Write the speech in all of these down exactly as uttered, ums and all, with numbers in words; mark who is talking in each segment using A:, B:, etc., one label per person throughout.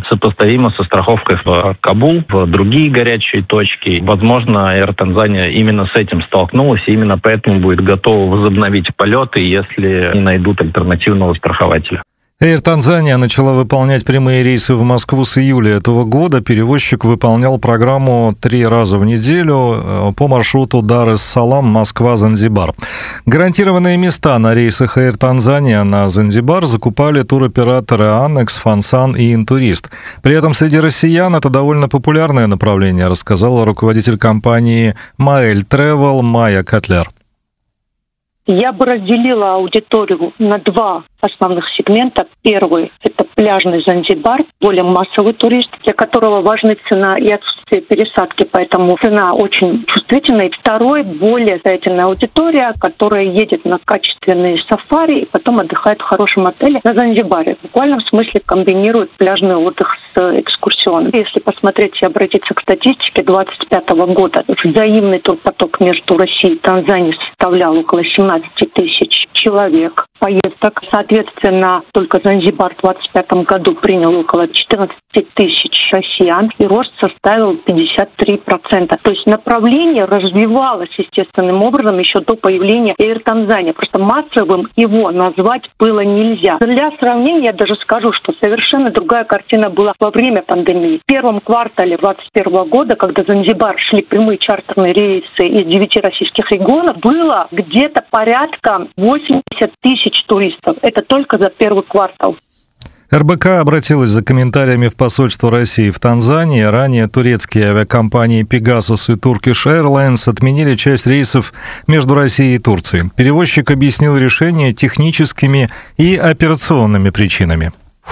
A: сопоставимо со страховкой в Кабул, в другие горячие точки. Возможно, Air Tanzania именно с этим столкнулась, и именно поэтому будет готова возобновить полеты, если не найдут альтернативного страхователя.
B: Air Tanzania начала выполнять прямые рейсы в Москву с июля этого года. Перевозчик выполнял программу три раза в неделю по маршруту Дар-эс-Салам, Москва, Занзибар. Гарантированные места на рейсах Air Tanzania на Занзибар закупали туроператоры Аннекс, Фансан и Интурист. При этом среди россиян это довольно популярное направление, рассказала руководитель компании Маэль Travel Майя Котлер.
C: Я бы разделила аудиторию на два основных сегмента. Первый – это пляжный Занзибар, более массовый турист, для которого важна цена и отсутствие пересадки, поэтому цена очень чувствительная. Второй – более состоятельная аудитория, которая едет на качественные сафари и потом отдыхает в хорошем отеле на Занзибаре. В буквальном смысле комбинирует пляжный отдых с экскурсионным. Если посмотреть и обратиться к статистике две тысячи двадцать пятого года, взаимный турпоток между Россией и Танзанией составлял около семнадцать тысяч человек поездок. Соответственно, только Занзибар в двадцать пятом году принял около четырнадцать тысяч россиян, и рост составил пятьдесят три процента. То есть направление развивалось естественным образом еще до появления Air Tanzania. Просто массовым его назвать было нельзя. Для сравнения я даже скажу, что совершенно другая картина была во время пандемии. В первом квартале две тысячи двадцать первого года, когда в Занзибар шли прямые чартерные рейсы из девяти российских регионов, было где-то порядка восемьдесят тысяч туристов. Это только за первый квартал.
B: эр бэ ка обратилась за комментариями в посольство России в Танзании. Ранее турецкие авиакомпании Pegasus и Turkish Airlines отменили часть рейсов между Россией и Турцией. Перевозчик объяснил решение техническими и операционными причинами.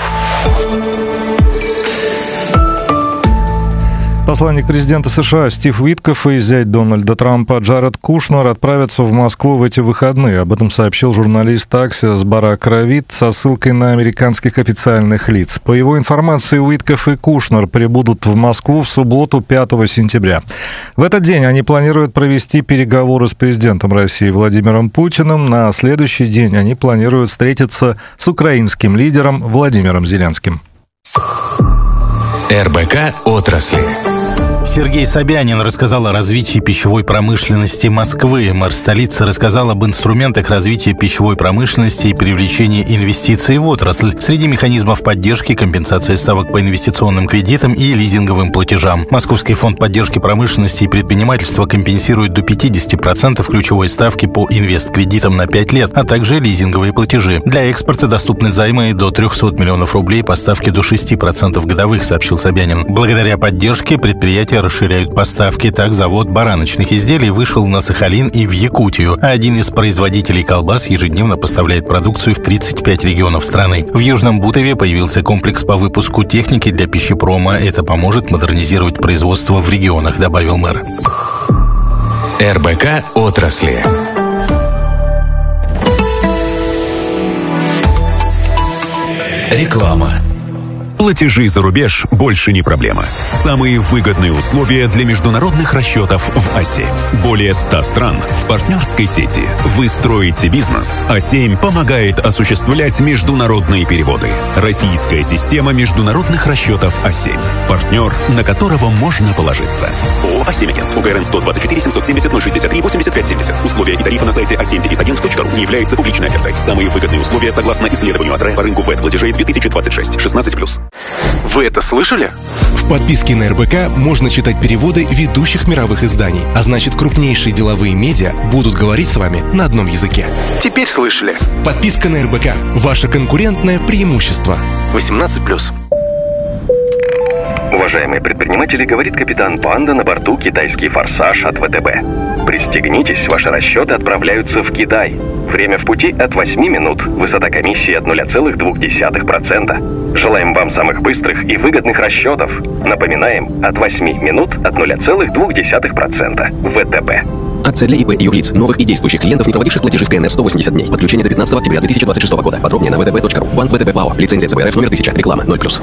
B: Посланник президента США Стив Уиткоф и зять Дональда Трампа Джаред Кушнер отправятся в Москву в эти выходные. Об этом сообщил журналист Axios Барак Равид со ссылкой на американских официальных лиц. По его информации, Уиткоф и Кушнер прибудут в Москву в субботу пятого сентября. В этот день они планируют провести переговоры с президентом России Владимиром Путиным. На следующий день они планируют встретиться с украинским лидером Владимиром Зеленским.
D: эр бэ ка отрасли.
E: Сергей Собянин рассказал о развитии пищевой промышленности Москвы. Мэр столицы рассказал об инструментах развития пищевой промышленности и привлечения инвестиций в отрасль. Среди механизмов поддержки – компенсация ставок по инвестиционным кредитам и лизинговым платежам. Московский фонд поддержки промышленности и предпринимательства компенсирует до пятьдесят процентов ключевой ставки по инвесткредитам на пять лет, а также лизинговые платежи. Для экспорта доступны займы до трехсот миллионов рублей по ставке до шести процентов годовых, сообщил Собянин. Благодаря поддержке предприятия расширяют поставки. Так, завод бараночных изделий вышел на Сахалин и в Якутию, а один из производителей колбас ежедневно поставляет продукцию в тридцать пять регионов страны. В Южном Бутове появился комплекс по выпуску техники для пищепрома. Это поможет модернизировать производство в регионах, добавил мэр.
D: эр бэ ка отрасли. Реклама. Платежи за рубеж больше не проблема. Самые выгодные условия для международных расчетов в АСЕ. Более ста стран в партнерской сети. Вы строите бизнес. а семь помогает осуществлять международные переводы. Российская система международных расчетов а семь. Партнер, на которого можно положиться. ООО «а семь Агент». УГРН сто двадцать четыре семьсот семьдесят ноль шестьдесят три восемьдесят пять семьдесят. Условия и тарифы на сайте а семь агент точка ру не являются публичной офертой. Самые выгодные условия согласно исследованию АДРЭ по рынку вэт-платежей две тысячи двадцать шесть. шестнадцать плюс.
F: Вы это слышали?
G: В подписке на эр бэ ка можно читать переводы ведущих мировых изданий, а значит, крупнейшие деловые медиа будут говорить с вами на одном языке.
F: Теперь слышали.
G: Подписка на эр бэ ка – ваше конкурентное преимущество.
F: восемнадцать плюс.
H: Уважаемые предприниматели, говорит капитан Панда на борту «Китайский форсаж» от вэ тэ бэ. Пристегнитесь, ваши расчеты отправляются в Китай. Время в пути от восьми минут. Высота комиссии от ноль целых две десятых процента. Желаем вам самых быстрых и выгодных расчетов. Напоминаем, от восьми минут от ноль целых две десятых процента. вэ тэ бэ.
I: Акция для ИП и юрлиц, новых и действующих клиентов, не проводивших платежи в ка эн эр сто восемьдесят дней. Подключение до пятнадцатого октября две тысячи двадцать шестого года. Подробнее на вэ тэ бэ точка ру. Банк вэ тэ бэ ПАО. Лицензия цэ бэ эр эф номер тысяча. Реклама ноль плюс.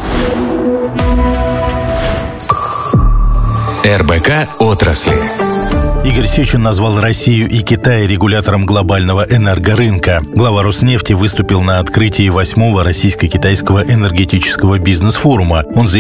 D: эр бэ ка отрасли.
E: Игорь Сечин назвал Россию и Китай регулятором глобального энергорынка. Глава Роснефти выступил на открытии восьмого российско-китайского энергетического бизнес-форума. Он заявил,